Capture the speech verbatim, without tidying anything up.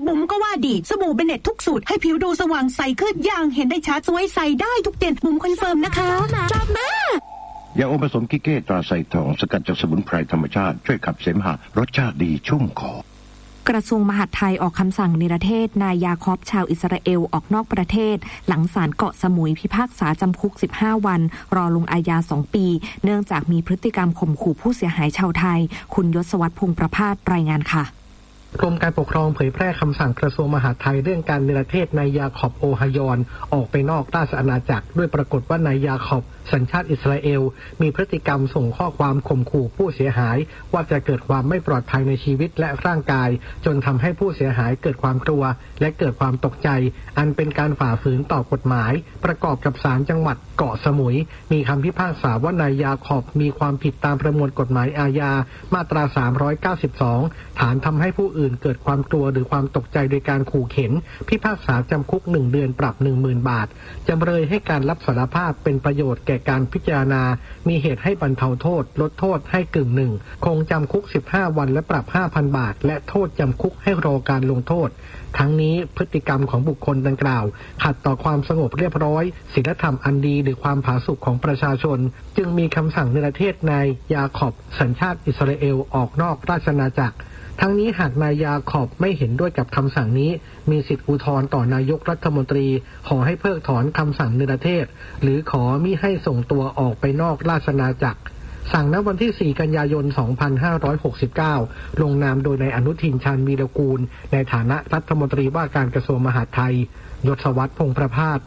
บุ๋มก็ว่าดีสบู่เบเน็ตทุกสูตรให้ผิวดูสว่างใสขึ้นอย่างเห็นได้ชัดสวยใสได้ทุกเดือนบุ๋มคอนเฟิร์มนะคะชอบมากยาอมผสมกิเก้ตราไซทองสกัดจากสมุนไพรธรรมชาติช่วยขับเสมหะรสชาติดีชุ่มคอกระทรวงมหาดไทยออกคำสั่งนิรเทศนายยาคอบชาวอิสราเอลออกนอกประเทศหลังศาลเกาะสมุยพิพากษาจำคุกสิบห้าวันรอลงอาญาสองปีเนื่องจากมีพฤติกรรมข่มขู่ผู้เสียหายชาวไทยคุณยศวัฒน์พงษ์ประภาสรายงานค่ะกรมการปกครองเผยแพร่คำสั่งกระทรวงมหาดไทยเรื่องการนิรเทศนายยาคอบโอฮายอนออกไปนอกราชอาณาจักรด้วยปรากฏว่านายยาคอบสัญชาติอิสราเอลมีพฤติกรรมส่งข้อความข่มขู่ผู้เสียหายว่าจะเกิดความไม่ปลอดภัยในชีวิตและร่างกายจนทำให้ผู้เสียหายเกิดความกลัวและเกิดความตกใจอันเป็นการฝ่าฝืนต่อกฎหมายประกอบกับศาลจังหวัดเกาะสมุยมีคำพิพากษาว่านายยาคอบมีความผิดตามประมวลกฎหมายอาญามาตราสามร้อยเก้าสิบสองฐานทำให้ผู้อื่นเกิดความกลัวหรือความตกใจโดยการขู่เข็นพิพากษาจำคุกหนึ่งเดือนปรับ หนึ่งหมื่น บาทจำเลยให้การรับสารภาพเป็นประโยชน์แก่การพิจารณามีเหตุให้บรรเทาโทษลดโทษให้กึ่งหนึ่งคงจำคุกสิบห้าวันและปรับ ห้าพัน บาทและโทษจำคุกให้รอการลงโทษทั้งนี้พฤติกรรมของบุคคลดังกล่าวขัดต่อความสงบเรียบร้อยศีลธรรมอันดีหรือความผาสุกของประชาชนจึงมีคำสั่งนิรเทศนายยาคอบสัญชาติอิสราเอลออกนอกราชอาณาจักรทั้งนี้หากนายยาคอบไม่เห็นด้วยกับคำสั่งนี้มีสิทธิอุทธรณ์ต่อนายกรัฐมนตรีขอให้เพิกถอนคำสั่งนิรเทศหรือขอมิให้ส่งตัวออกไปนอกราชอาณาจักรสั่งณวันที่สี่กันยายนสองพันห้าร้อยหกสิบเก้าลงนามโดยนายอนุทินชาญวีรกูลในฐานะรัฐมนตรีว่าการกระทรวงมหาดไทยยศวัฒน์พงษ์ประภาส